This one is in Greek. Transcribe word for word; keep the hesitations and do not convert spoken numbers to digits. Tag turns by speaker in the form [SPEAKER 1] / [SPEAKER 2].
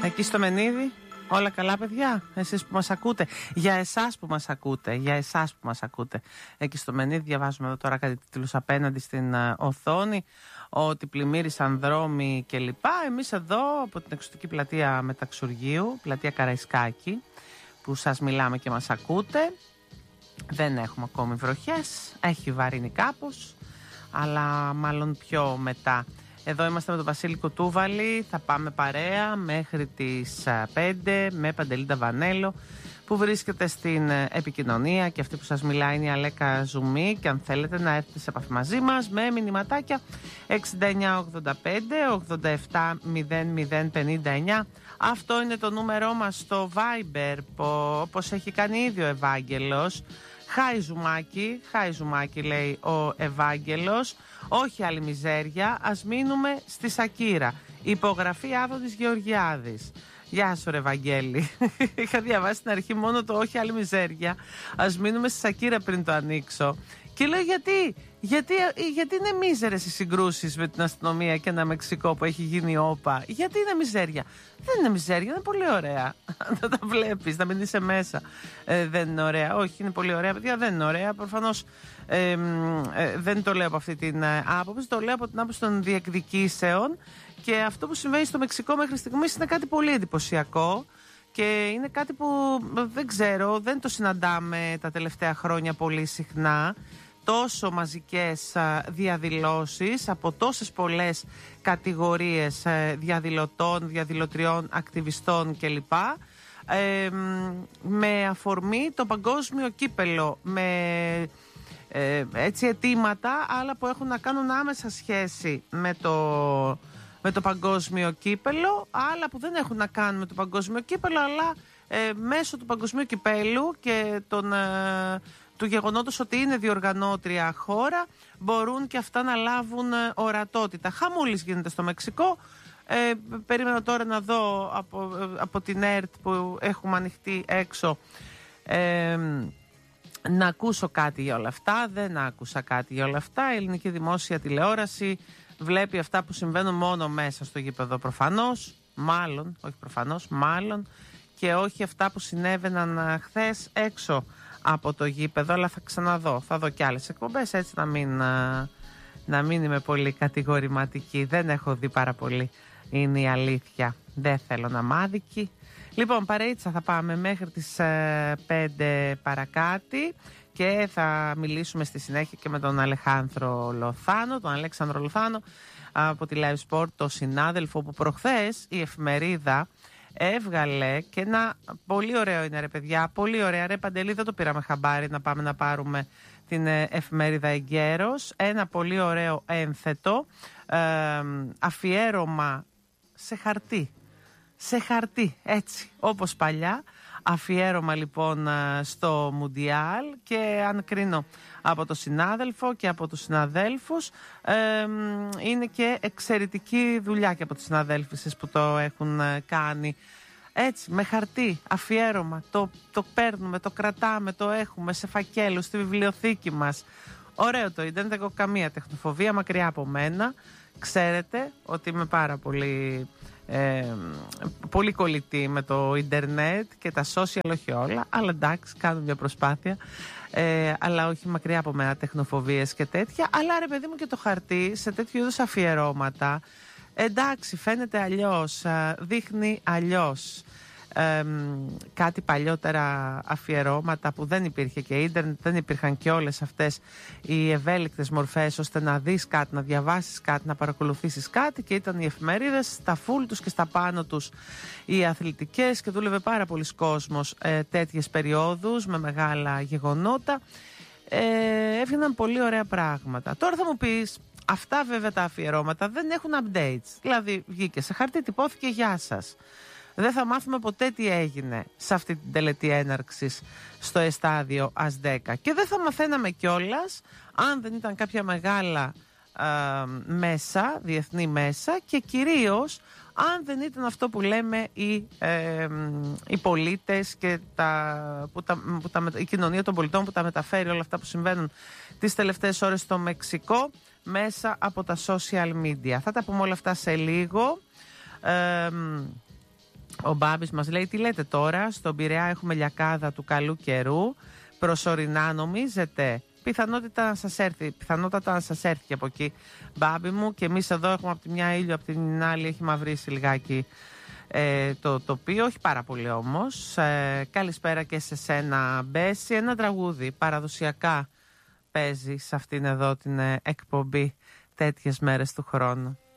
[SPEAKER 1] Εκεί στο Μενίδη, όλα καλά παιδιά, εσείς που μας ακούτε, για εσάς που μας ακούτε, για εσάς που μας ακούτε. Εκεί στο Μενίδη διαβάζουμε εδώ τώρα κάτι τίτλους απέναντι στην uh, οθόνη, ότι πλημμύρισαν δρόμοι κλπ. Εμείς εδώ από την εξωτική πλατεία Μεταξουργείου, πλατεία Καραϊσκάκη, που σας μιλάμε και μας ακούτε, δεν έχουμε ακόμη βροχές, έχει βαρύνει κάπως, αλλά μάλλον πιο μετά. Εδώ είμαστε με τον Βασίλη Κουτούβαλη, θα πάμε παρέα μέχρι τις πέντε με Παντελή Νταβανέλο που βρίσκεται στην επικοινωνία, και αυτή που σας μιλάει είναι η Αλέκα Ζουμή, και αν θέλετε να έρθετε σε επαφή μαζί μας με μηνυματάκια εξήντα εννιά ογδόντα πέντε ογδόντα επτά μηδέν μηδέν πενήντα εννιά. Αυτό είναι το νούμερό μας στο Viber, όπως έχει κάνει ήδη ο Ευάγγελος. Χάι Ζουμάκι, χάι Ζουμάκι λέει ο Ευάγγελος. Όχι άλλη μιζέρια, ας μείνουμε στη Σακύρα. Υπογραφή Άδωνης Γεωργιάδης. Γεια σου ρε Ευαγγέλη. Είχα διαβάσει στην αρχή μόνο το όχι άλλη μιζέρια, ας μείνουμε στη Σακύρα πριν το ανοίξω. Και λέω γιατί, γιατί, γιατί είναι μίζερες οι συγκρούσεις με την αστυνομία και ένα Μεξικό που έχει γίνει όπα. Γιατί είναι μιζέρια? Δεν είναι μιζέρια, είναι πολύ ωραία. Να τα βλέπεις, να μην είσαι μέσα. Ε, δεν είναι ωραία. Όχι, είναι πολύ ωραία, παιδιά, δεν είναι ωραία. Προφανώς ε, ε, δεν το λέω από αυτή την ε, άποψη, το λέω από την άποψη των διεκδικήσεων. Και αυτό που συμβαίνει στο Μεξικό μέχρι στιγμής είναι κάτι πολύ εντυπωσιακό. Και είναι κάτι που δεν ξέρω, δεν το συναντάμε τα τελευταία χρόνια πολύ συχνά. Τόσο μαζικές διαδηλώσεις από τόσες πολλές κατηγορίες διαδηλωτών, διαδηλωτριών, ακτιβιστών κλπ. Ε, με αφορμή το παγκόσμιο κύπελο, με ε, έτσι αιτήματα, άλλα που έχουν να κάνουν άμεσα σχέση με το... με το παγκόσμιο κύπελο, άλλα που δεν έχουν να κάνουν με το παγκόσμιο κύπελο, αλλά ε, μέσω του παγκοσμίου κυπέλου και τον, ε, του γεγονότος ότι είναι διοργανώτρια χώρα, μπορούν και αυτά να λάβουν ε, ορατότητα. Χαμούλης γίνεται στο Μεξικό. Ε, περίμενα τώρα να δω από, ε, από την ΕΡΤ που έχουμε ανοιχτεί έξω, ε, να ακούσω κάτι για όλα αυτά. Δεν άκουσα κάτι για όλα αυτά. Η ελληνική δημόσια τηλεόραση βλέπει αυτά που συμβαίνουν μόνο μέσα στο γήπεδο προφανώς, μάλλον, όχι προφανώς, μάλλον, και όχι αυτά που συνέβαιναν χθες έξω από το γήπεδο, αλλά θα ξαναδώ, θα δω κι άλλες εκπομπές, έτσι να μην, να μην είμαι πολύ κατηγορηματική. Δεν έχω δει πάρα πολύ, είναι η αλήθεια. Δεν θέλω να μάδικη. Λοιπόν, παρείτσα θα πάμε μέχρι τις πέντε παρακάτι. Και θα μιλήσουμε στη συνέχεια και με τον Αλεχάνδρο Λοθάνο, τον Αλέξανδρο Λοθάνο από τη Live Sport, το συνάδελφο που προχθές η εφημερίδα έβγαλε και ένα πολύ ωραίο είναι ρε παιδιά, πολύ ωραία ρε Παντελή, δεν το πήραμε χαμπάρι να πάμε να πάρουμε την εφημερίδα εγκαίρως, ένα πολύ ωραίο ένθετο ε, αφιέρωμα σε χαρτί, σε χαρτί έτσι όπως παλιά. Αφιέρωμα λοιπόν στο Μουντιάλ, και αν κρίνω από το συνάδελφο και από τους συναδέλφους, ε, είναι και εξαιρετική δουλειά και από τις συναδέλφισες που το έχουν κάνει έτσι με χαρτί, αφιέρωμα, το, το παίρνουμε, το κρατάμε, το έχουμε σε φακέλους στη βιβλιοθήκη μας. Ωραίο το ίντερνετ, δεν έχω καμία τεχνοφοβία, μακριά από μένα. Ξέρετε ότι είμαι πάρα πολύ... Ε, πολύ κολλητή με το ίντερνετ και τα social, όχι όλα, αλλά εντάξει, κάνω μια προσπάθεια, ε, αλλά όχι μακριά από μένα τεχνοφοβίες και τέτοια. Αλλά ρε παιδί μου, και το χαρτί σε τέτοιου είδους αφιερώματα, εντάξει, φαίνεται αλλιώς, δείχνει αλλιώς. Ε, κάτι παλιότερα αφιερώματα που δεν υπήρχε και ίντερνετ, δεν υπήρχαν και όλες αυτές οι ευέλικτες μορφές ώστε να δεις κάτι, να διαβάσεις κάτι, να παρακολουθήσεις κάτι, και ήταν οι εφημερίδες στα φουλ τους και στα πάνω τους οι αθλητικές, και δούλευε πάρα πολλοί κόσμος ε, τέτοιες περιόδους με μεγάλα γεγονότα, ε, έβγαιναν πολύ ωραία πράγματα. Τώρα θα μου πεις, αυτά βέβαια τα αφιερώματα δεν έχουν updates, δηλαδή βγήκε σε χαρτί, τυπώθηκε, γεια σας. Δεν θα μάθουμε ποτέ τι έγινε σε αυτή την τελετή έναρξης στο εστάδιο Ασδέκα. Και δεν θα μαθαίναμε κιόλας αν δεν ήταν κάποια μεγάλα α, μέσα, διεθνή μέσα, και κυρίως αν δεν ήταν αυτό που λέμε οι, ε, οι πολίτες και τα, που τα, που τα, η κοινωνία των πολιτών που τα μεταφέρει όλα αυτά που συμβαίνουν τις τελευταίες ώρες στο Μεξικό μέσα από τα social media. Θα τα πούμε όλα αυτά σε λίγο. Ε, Ο Μπάμπης μας λέει: τι λέτε τώρα, στον Πειραιά έχουμε λιακάδα του καλού καιρού. Προσωρινά νομίζετε? Πιθανότητα να σας έρθει, πιθανότατα να σας έρθει και από εκεί, Μπάμπη μου. Και εμείς εδώ έχουμε από τη μια ήλιο, από την άλλη έχει μαυρίσει λιγάκι ε, το τοπίο, όχι πάρα πολύ όμως. Ε, καλησπέρα και σε σένα, Μπέση. Ένα τραγούδι παραδοσιακά παίζει σε αυτήν εδώ την ε, εκπομπή τέτοιες μέρες του χρόνου.